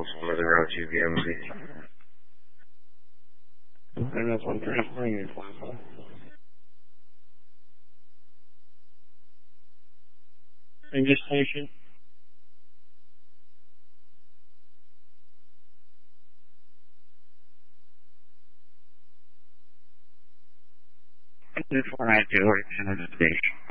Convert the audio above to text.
miles on the road to VMC. And that's what I'm transporting you for. English station. This one I do at the station.